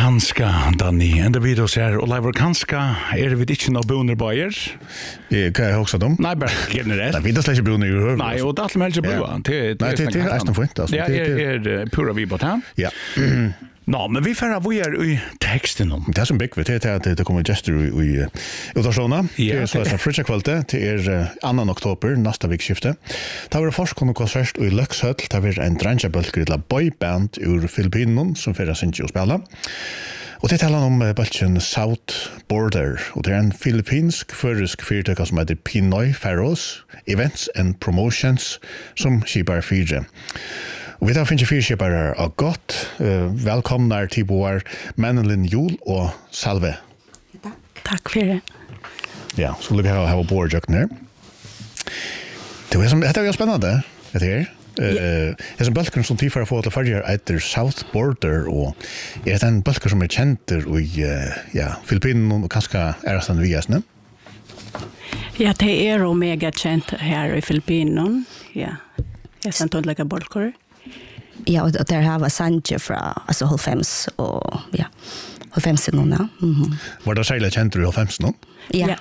kanska, Danny. Enda vi då ser, och Leivor kanska, det vi inte några boner bajer? Kan jag också dem? Nej, bara generellt. Nej, vi inte släcker boner i huvud. Nej, och det är alltid mellan boer. Nej, det är nästan fint. Det är pura vi bort här. Ja. Nå, men vi får vad är i texten om. Det som big vet är att det kommer gester i utasjona. Det är så att fritja kvällte till 2 oktober nästa veckskifte. Det var forskning och konsert i Luxhöll. Det var en drangabölker till boyband ur Filippinerna som förra synte och spela. Och det talar om bulten South Border. Och det är en filippinsk förisk företag som heter Pinoy Faros Events and Promotions som skipar fyra. Och vi tar finns fyrkipare av gott. Välkomna till vår Manelin Jul och Salve. Tack för det. Ja, skulle vi ha bordjökt ner. Det är ju spännande. Det är det som bulken som tid för att få till följer heter South Border och är det en bulker som är känd i Filippinerna och kanske är det sen vias, ne? Ja, det är omega känt här i Filippinerna. Ja. Jag sen tog lägga bulkar. Ja, och där har vi Sanje från alltså Holfems och ja. Holfems nu. Var det särskilt känt i Holfems nu? Ja.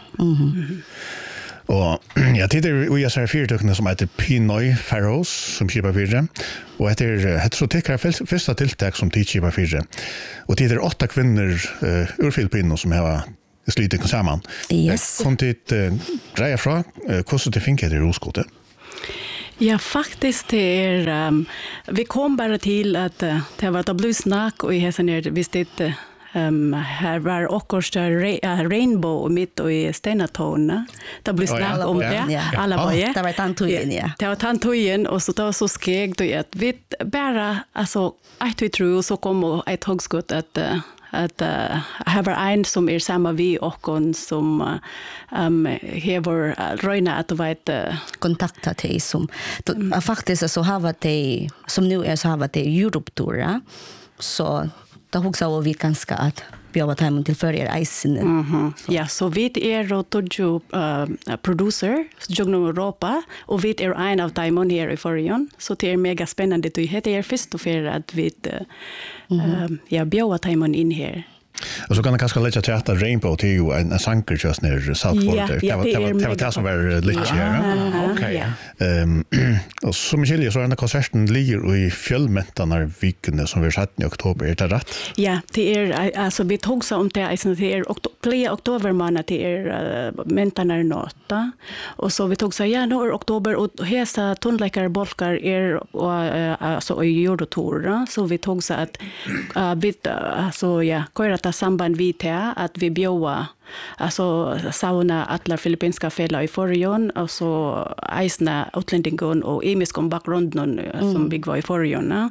Och jag tittar vi har fyrtökna som heter Pinoy Faros som skipar fyra. Och det är så tycker första tilltag som skipar fyra. Och det är 8 kvinnor ur Filippinerna som har slitit samman. Yes. Kom till dreja från hur det funkar i Roskote. Ja, faktiskt det är vi kom bara till att det var att bli snack och i häsen visst det här var också rainbow mitt och i Stenatona. Det blev snack om det. Alla var ju. Det var tantojen, ja. Det var tantojen och så det var så skeg då att vi bara alltså att vi tror så kom ett högskott att här var en som är samma vi och som hever röjna att vet kontakta dig som faktiskt så har det som nu är så har det Europe-tour så då också vi ganska att vi har time till förra isen. Ja, så vi är rotojo producer jogno Europa och vi är en av Diamond här i Forion så det är mega spännande det heter först och för att vi ja bjöd Diamond in här. Och så kan det kanske lägga till att Rainbow till ju en sanker just ner South Border. Det var det som var lite här. Okej. Och som Michelle så är den konserten ligger i fjällmättarna viken som vi satt i oktober. Är det rätt? Ja, det är alltså vi tog så om det är oktober månad det är mättarna nota. Och så vi tog så januari oktober och hesa tonläkare bolkar är alltså i Eurotour så vi tog så att vi alltså ja köra samband vid det att vi bjöd alltså sauna alla filippinska fälla i Forion och så isna utlänningen och emiskon bakgrunden som vi var i Forion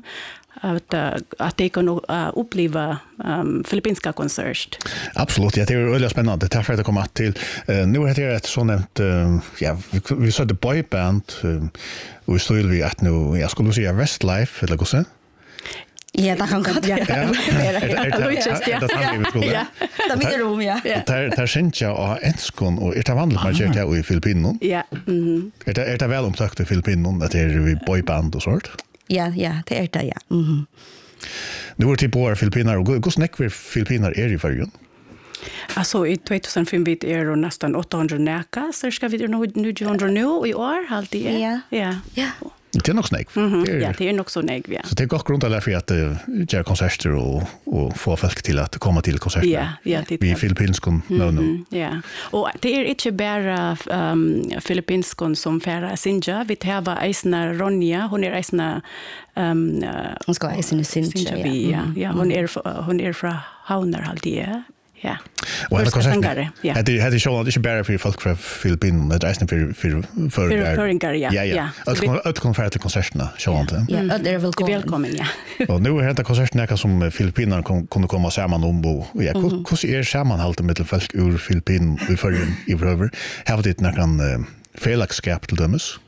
att det kan uppleva filippinska konsert. Absolut, det är väldigt spännande. Därför att det kommer till nu heter det ett sådant ja vi sa det boyband och vi står vi att nu jag skulle säga Westlife eller vad så. Ja, det kan godt. Ja. Det är rum, ja. Det syns jag av enskon och det vanligt man kör det i Filippinerna. Ja. Är det väl omtakt i Filippinerna att det är vi boyband och sånt? Ja, det är det, ja. Nu är det på Filippinerna och hur snack vi Filippinerna är i förrjun? Alltså i 2005 vid är nästan 800 näka så ska vi nu 200 nu i år halt det. Ja. Det är nog snägg. Ja, det är nog så snägg, ja. Så det är gott grund för att göra konserter och få folk till att komma till konserter. Ja, det vi filippinskon nu. Ja. Och det är inte bara filippinskon som färra Sinja. Vi har Eisna Ronja, hon är Eisna hon ska Eisna Sinja. Ja, hon är från Haunar alltid. Ja. Och det konserter. Det hade showen inte bara för folk från Filippinerna, det är nästan för ja. Att konferera till konserterna showen. Ja, det är välkommen. Ja. Och nu är det konserterna som Filippinerna kunde komma samman om och ja, hur är sammanhållet mellan folk ur Filippinerna i förrjun i över? Har det någon felakskap till dömes?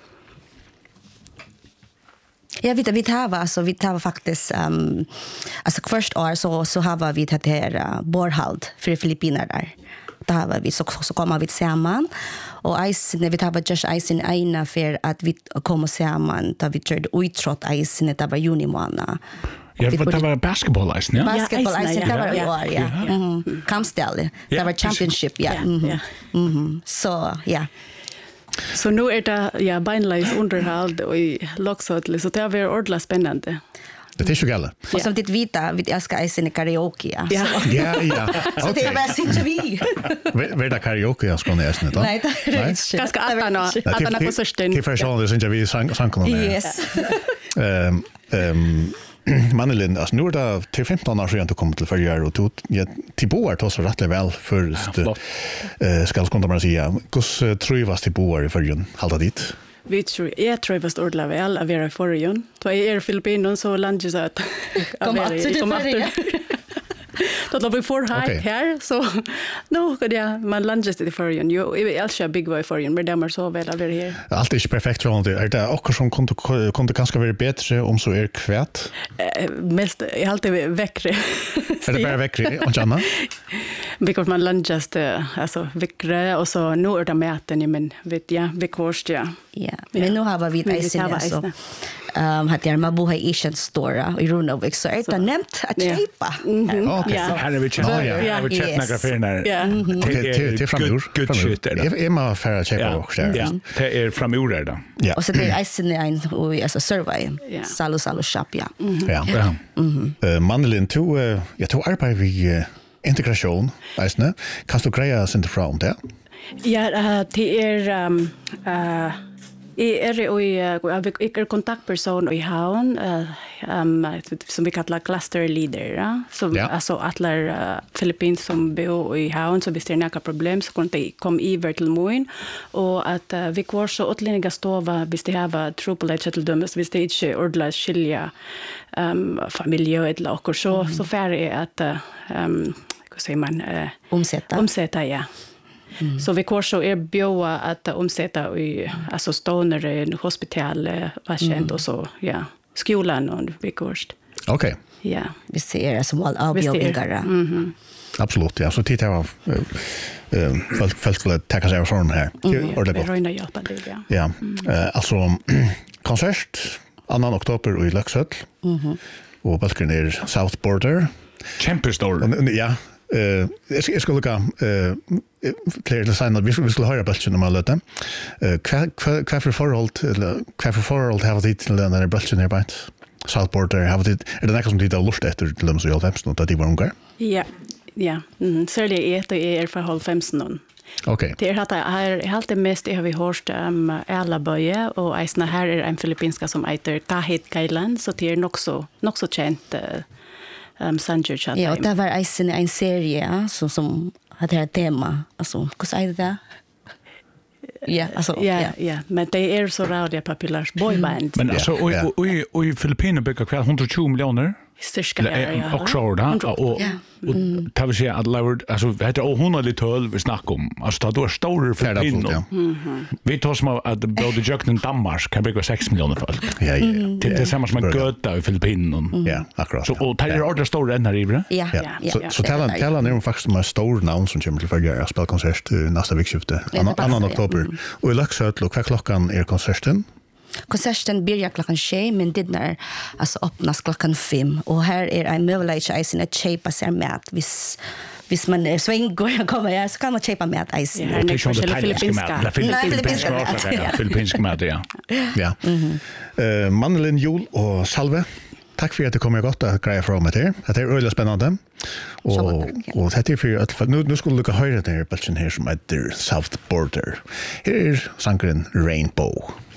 Ja, vi tar faktiskt alltså först år så har vi det här borhald för Filippinerna där. Då har vi så kommer vi samman och när vi tar just isen ena för att vi kommer samman då vi körde uttrott isen det var juni månad. Ja, det var basketball-isen, ja? Basketball, Ja, det var i ja. år, ja. Kampstället. Det Ja, var championship, ja. Så, ja. Så nu det beinleis underhåll och i Loxhotl, så det har varit ordentligt spännande. Det är ju galet. Och som ditt vita, vi älskar isen i karaoke, ja. Ja. Ja. Så det är bara inte vi. Vad är det karaoke jag ska nästan då? Nej, det är inte. Ganska att på sörsten. Till personer syns jag vi sankono. Yes. Manelin, alltså nu det till 15 år sedan du kom till förra och till boar tar så rätt väl för ska kunna man säga. Hur trivas till boar i förrjun halta dit? Jag tror vast ordla väl av era förrjun. Då är Filippinen så landet att Kom åter. Då vi får här så nu kan jag man landet till förrjun. Jag älskar big boy förrjun men det är så väl av här. Allt är inte perfekt från det. Är det också som kunde ganska vara bättre om så är kvätt? Mest jag alltid väckre. Är det bara väckre och Janna? Because man landet alltså väckre och så nu är det maten men vet jag vekost ja. Ja, men nu har vi isen så. Hade jag med boha Asian store i Runovik så är det nämnt att köpa. Okej. Här är vi chatta. Ja, vi chatta några affärer. Ja. Till framur. Good shit där. Är man färra checka också där. Ja, det är framur då. Ja. Och så det är isen en alltså survey. Salu shop ja. Ja. Manelin jag tog arbete vid integration, vet ni? Kan du greja sen från det? Ja, det är jag är kontaktperson i Havn som vi kallar cluster leader ja? Så alltså alla Filippin som bor i Havn så visst det är några problem så kan de komma över till Moin och att vi kvar så åtlinga stova visst det har trouble till dem så visst det inte ordla skilja familj eller och så färre är att vad säger man omsätta ja. Så vi kör så bjöa att omsätta i alltså stoner hospital patient och så skolan och vi kurst. Okej. Ja, vi ser det som all avbjudningar. Absolut, ja. Så tittar jag folk skulle ta sig av sån här. Det röna hjälpa det ja. Alltså konsert 2 oktober i Luxhotl. Och balken är South Border. Championship. Ja. Jag ska lucka clear the sign att vi skulle höra bulten om alla det. Kvar för förhåll har det till den där bulten där på South Border har det är det något som det har lust efter till dem så jag vemst något att det var ungar. Ja. Ja. Särskilt är förhåll 15. Okej. Det är helt det mest har vi hört alla böje och isna här är en filippinska som heter Kahit Kailan så det är nog så känt Sanjur chat. Ja, det var en serie som hade det tema. Alltså, hur säger det där? Ja, alltså ja, men det är så raudiga populärt boyband. Men alltså och i Filippiner bygger kvar 120 miljoner. Störska ja. Och så där och tar vi se att Lord alltså det är 100 lite vi snackar om. Alltså då stora Filippiner. Vi tar som att både Jöknen Danmark kan bygga 6 miljoner folk. Ja. Det är samma som en göta i Filippinen. Ja, akkurat. Så och tar det ordet stora än här i. Ja. Så talar ni om faktiskt med stor namn som kommer till förra spelkonsert nästa vecka 2 oktober. Och i Luxhotl och klockan är konserten. Konserten börjar klockan 6 men det när alltså öppnas klockan 5 och här är en möjlighet att köpa sig mat hvis man är svänggår kommer så kan man köpa mat ice. Det är filippinsk mat ja. Ja. Manelin Jul och Salve. Tack för att det kommer gott att greja från mig till. Det är väldigt spännande. Och det är för att nu skulle du höra den här bulten här som heter South Border. Här är sankren Rainbow.